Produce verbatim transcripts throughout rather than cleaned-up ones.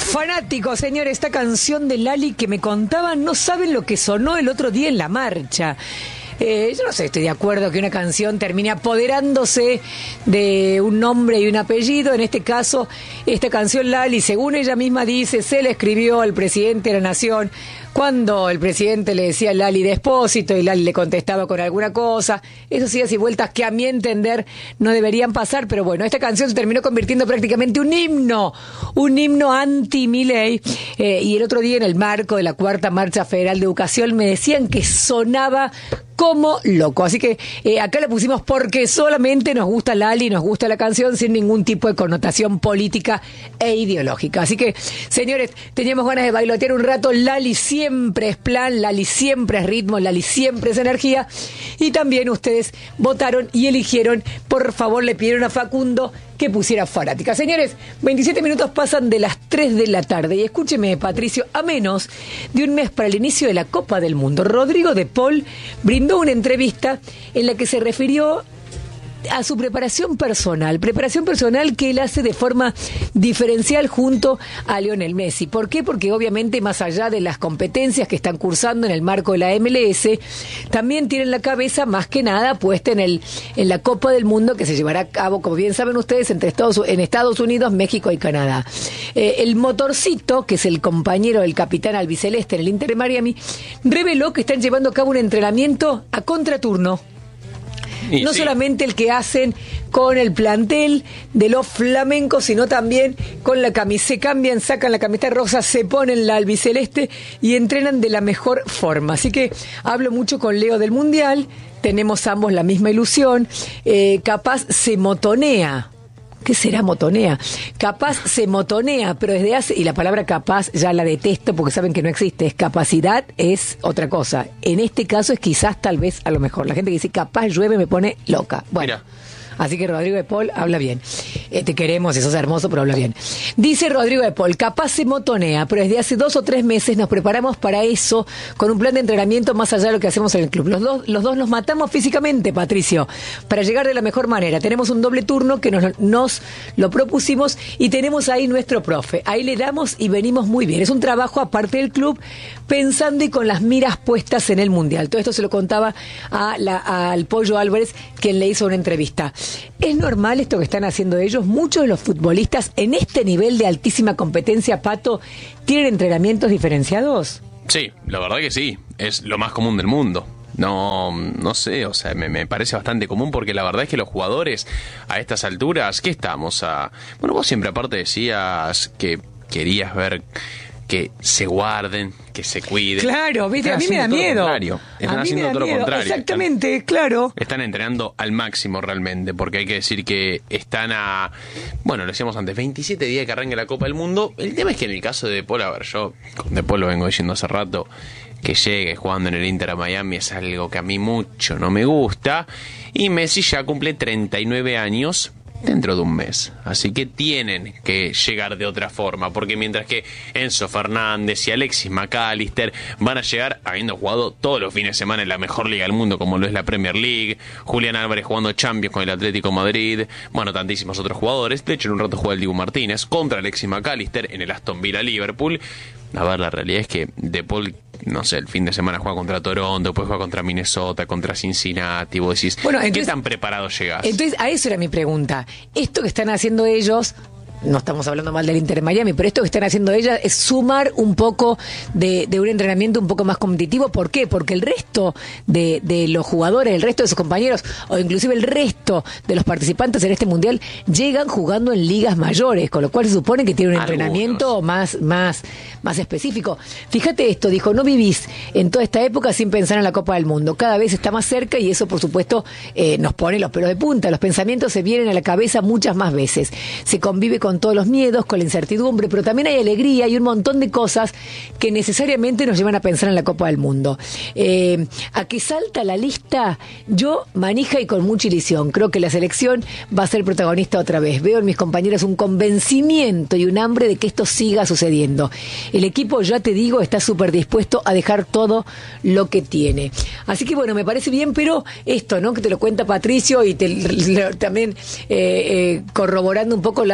Fanático, señor, esta canción de Lali que me contaban, no saben lo que sonó el otro día en la marcha. Eh, yo no sé, estoy de acuerdo que una canción termine apoderándose de un nombre y un apellido. En este caso, esta canción Lali, según ella misma dice, se le escribió al presidente de la Nación cuando el presidente le decía Lali de Espósito y Lali le contestaba con alguna cosa. Eso sí, así vueltas que a mi entender no deberían pasar, pero bueno, esta canción se terminó convirtiendo prácticamente un himno, un himno anti-Milei. Eh, y el otro día en el marco de la Cuarta Marcha Federal de Educación me decían que sonaba como loco. Así que eh, acá la pusimos porque solamente nos gusta Lali, nos gusta la canción sin ningún tipo de connotación política e ideológica. Así que, señores, teníamos ganas de bailotear un rato. Lali siempre es plan, Lali siempre es ritmo, Lali siempre es energía. Y también ustedes votaron y eligieron, por favor, le pidieron a Facundo que pusiera Fanática. Señores, veintisiete minutos pasan de las tres de la tarde y escúcheme, Patricio, a menos de un mes para el inicio de la Copa del Mundo, Rodrigo de Paul brindó una entrevista en la que se refirió a su preparación personal, preparación personal que él hace de forma diferencial junto a Lionel Messi. ¿Por qué? Porque obviamente más allá de las competencias que están cursando en el marco de la M L S, también tienen la cabeza más que nada puesta en el en la Copa del Mundo que se llevará a cabo, como bien saben ustedes, entre Estados, en Estados Unidos, México y Canadá. Eh, el motorcito, que es el compañero del capitán albiceleste en el Inter de Miami, reveló que están llevando a cabo un entrenamiento a contraturno. Y no sí. solamente el que hacen con el plantel de los flamencos, sino también con la camiseta. Se cambian, sacan la camiseta rosa, se ponen la albiceleste y entrenan de la mejor forma. Así que hablo mucho con Leo del Mundial, tenemos ambos la misma ilusión. Eh, capaz se motonea. ¿Qué será motonea? Capaz se motonea, pero desde hace, y la palabra capaz ya la detesto porque saben que no existe, es capacidad, es otra cosa. En este caso es quizás, tal vez, a lo mejor. La gente que dice capaz llueve me pone loca. Bueno. Mira. Así que Rodrigo de Paul habla bien. Eh, te queremos, eso es hermoso, pero habla bien. Dice Rodrigo de Paul, capaz se motonea, pero desde hace dos o tres meses nos preparamos para eso con un plan de entrenamiento más allá de lo que hacemos en el club. Los dos, los dos nos matamos físicamente, Patricio, para llegar de la mejor manera. Tenemos un doble turno que nos, nos lo propusimos y tenemos ahí nuestro profe. Ahí le damos y venimos muy bien. Es un trabajo aparte del club, pensando y con las miras puestas en el Mundial. Todo esto se lo contaba a la, al Pollo Álvarez, quien le hizo una entrevista. ¿Es normal esto que están haciendo ellos? Muchos de los futbolistas en este nivel de altísima competencia, Pato, ¿tienen entrenamientos diferenciados? Sí, la verdad que sí. Es lo más común del mundo. No, no sé, o sea, me, me parece bastante común porque la verdad es que los jugadores a estas alturas, ¿qué estamos a...? Bueno, vos siempre aparte decías que querías ver que se guarden, que se cuiden. Claro, viste, a mí me da miedo. Están haciendo todo lo contrario. Exactamente, están, claro. Están entrenando al máximo realmente, porque hay que decir que están a, bueno, lo decíamos antes, veintisiete días que arranque la Copa del Mundo. El tema es que en el caso de De Paul, a ver, yo con De Paul lo vengo diciendo hace rato, que llegue jugando en el Inter a Miami es algo que a mí mucho no me gusta. Y Messi ya cumple treinta y nueve años dentro de un mes, así que tienen que llegar de otra forma, porque mientras que Enzo Fernández y Alexis McAllister van a llegar habiendo jugado todos los fines de semana en la mejor liga del mundo como lo es la Premier League, Julián Álvarez jugando Champions con el Atlético Madrid, bueno, tantísimos otros jugadores. De hecho en un rato juega el Dibu Martínez contra Alexis McAllister en el Aston Villa Liverpool. A ver, la realidad es que De Paul, no sé, el fin de semana juega contra Toronto, después juega contra Minnesota, contra Cincinnati. Vos decís, bueno, entonces, ¿qué tan preparado llegás? Entonces, a eso era mi pregunta. Esto que están haciendo ellos, no estamos hablando mal del Inter de Miami, pero esto que están haciendo ellas es sumar un poco de, de un entrenamiento un poco más competitivo. ¿Por qué? Porque el resto de, de los jugadores, el resto de sus compañeros, o inclusive el resto de los participantes en este Mundial, llegan jugando en ligas mayores, con lo cual se supone que tienen un Algunos. entrenamiento más, más, más específico. Fíjate esto, dijo, no vivís en toda esta época sin pensar en la Copa del Mundo. Cada vez está más cerca y eso, por supuesto, eh, nos pone los pelos de punta. Los pensamientos se vienen a la cabeza muchas más veces. Se convive con con todos los miedos, con la incertidumbre, pero también hay alegría y un montón de cosas que necesariamente nos llevan a pensar en la Copa del Mundo. Eh, a que salta la lista, yo manija y con mucha ilusión. Creo que la selección va a ser protagonista otra vez. Veo en mis compañeros un convencimiento y un hambre de que esto siga sucediendo. El equipo, ya te digo, está súper dispuesto a dejar todo lo que tiene. Así que bueno, me parece bien, pero esto, ¿no? Que te lo cuenta Patricio y te, le, también eh, eh, corroborando un poco las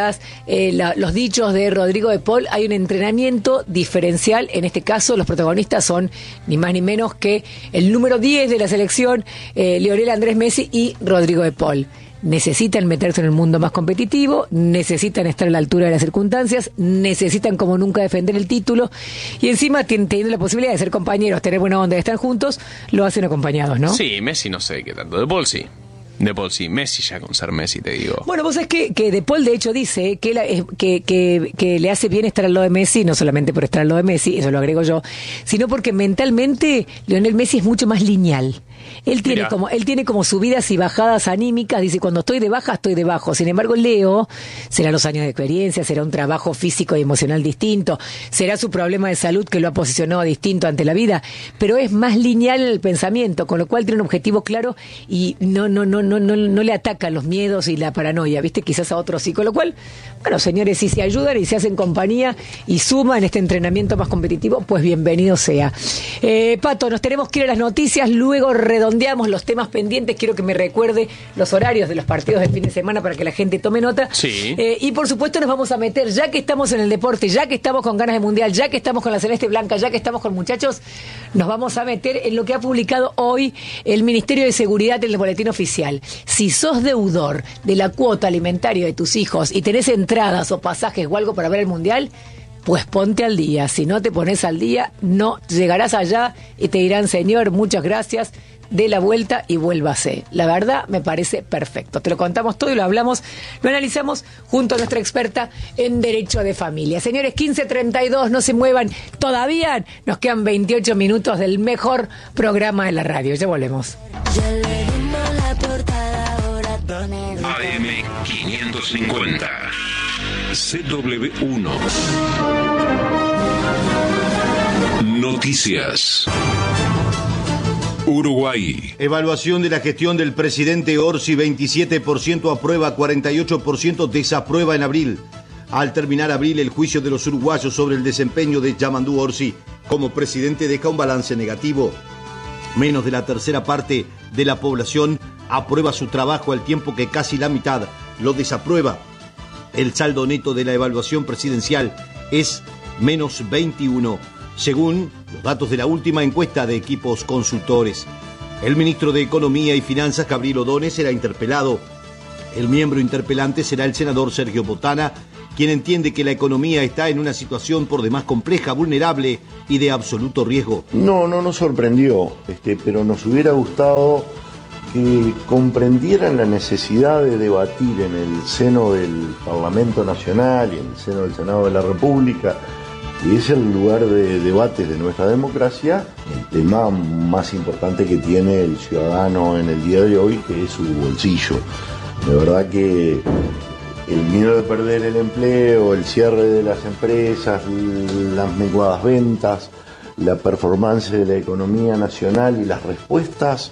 eh, la, los dichos de Rodrigo de Paul, hay un entrenamiento diferencial. En este caso, los protagonistas son ni más ni menos que el número diez de la selección, eh, Lionel Andrés Messi y Rodrigo de Paul. Necesitan meterse en el mundo más competitivo, necesitan estar a la altura de las circunstancias, necesitan como nunca defender el título y encima teniendo la posibilidad de ser compañeros, tener buena onda, de estar juntos, lo hacen acompañados, ¿no? Sí, Messi no sé qué tanto, De Paul sí. De Paul sí, Messi ya con ser Messi, te digo. Bueno, vos sabés que, que De Paul de hecho dice que, la, que, que, que le hace bien estar al lado de Messi, no solamente por estar al lado de Messi, eso lo agrego yo, sino porque mentalmente Lionel Messi es mucho más lineal. Él tiene Mirá. como él tiene como subidas y bajadas anímicas, dice cuando estoy de baja estoy de bajo. Sin embargo, Leo será los años de experiencia, será un trabajo físico y emocional distinto, será su problema de salud que lo ha posicionado distinto ante la vida, pero es más lineal en el pensamiento, con lo cual tiene un objetivo claro y no no no no no no le atacan los miedos y la paranoia, ¿viste? Quizás a otros sí, con lo cual, bueno, señores, si se ayudan y se hacen compañía y suman este entrenamiento más competitivo, pues bienvenido sea. Eh, Pato, nos tenemos que ir a las noticias, luego redondeamos los temas pendientes. Quiero que me recuerde los horarios de los partidos del fin de semana para que la gente tome nota. Sí. Eh, y por supuesto nos vamos a meter, ya que estamos en el deporte, ya que estamos con ganas de mundial, ya que estamos con la celeste blanca, ya que estamos con muchachos, nos vamos a meter en lo que ha publicado hoy el Ministerio de Seguridad en el boletín oficial. Si sos deudor de la cuota alimentaria de tus hijos y tenés entradas o pasajes o algo para ver el mundial, pues ponte al día. Si no te pones al día, no llegarás allá y te dirán, señor, muchas gracias, dé la vuelta y vuélvase. La verdad, me parece perfecto. Te lo contamos todo y lo hablamos, lo analizamos junto a nuestra experta en Derecho de Familia. Señores, quince treinta y dos, no se muevan. Todavía nos quedan veintiocho minutos del mejor programa de la radio. Ya volvemos. A M quinientos cincuenta. C W uno. Noticias. Uruguay. Evaluación de la gestión del presidente Orsi, veintisiete por ciento aprueba, cuarenta y ocho por ciento desaprueba en abril. Al terminar abril, el juicio de los uruguayos sobre el desempeño de Yamandú Orsi como presidente deja un balance negativo. Menos de la tercera parte de la población aprueba su trabajo, al tiempo que casi la mitad lo desaprueba. El saldo neto de la evaluación presidencial es menos veintiuno, según los datos de la última encuesta de Equipos Consultores. El ministro de Economía y Finanzas, Gabriel O'Donnell, será interpelado. El miembro interpelante será el senador Sergio Botana, quien entiende que la economía está en una situación por demás compleja, vulnerable y de absoluto riesgo. No, no nos sorprendió, este, pero nos hubiera gustado que comprendieran la necesidad de debatir en el seno del Parlamento Nacional y en el seno del Senado de la República, que es el lugar de debate de nuestra democracia, el tema más importante que tiene el ciudadano en el día de hoy, que es su bolsillo. De verdad que el miedo de perder el empleo, el cierre de las empresas, las menguadas ventas, la performance de la economía nacional y las respuestas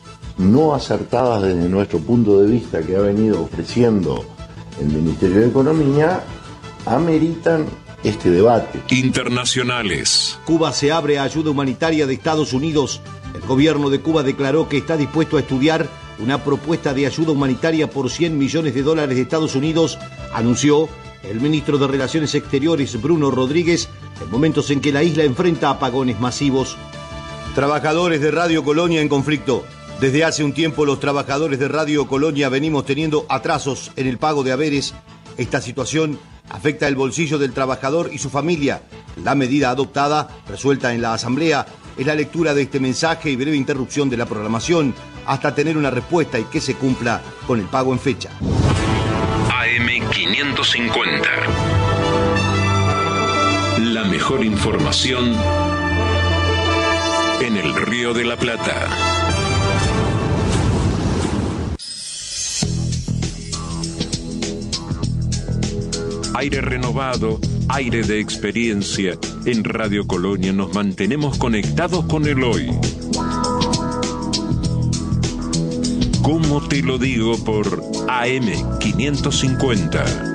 no acertadas desde nuestro punto de vista que ha venido ofreciendo el Ministerio de Economía, ameritan este debate. Internacionales. Cuba se abre a ayuda humanitaria de Estados Unidos. El gobierno de Cuba declaró que está dispuesto a estudiar una propuesta de ayuda humanitaria por cien millones de dólares de Estados Unidos, anunció el ministro de Relaciones Exteriores, Bruno Rodríguez, en momentos en que la isla enfrenta apagones masivos. Trabajadores de Radio Colonia en conflicto. Desde hace un tiempo los trabajadores de Radio Colonia venimos teniendo atrasos en el pago de haberes. Esta situación afecta el bolsillo del trabajador y su familia. La medida adoptada, resuelta en la Asamblea, es la lectura de este mensaje y breve interrupción de la programación hasta tener una respuesta y que se cumpla con el pago en fecha. A M quinientos cincuenta. La mejor información en el Río de la Plata. Aire renovado, aire de experiencia. En Radio Colonia nos mantenemos conectados con el hoy. ¿Cómo te lo digo? Por A M quinientos cincuenta.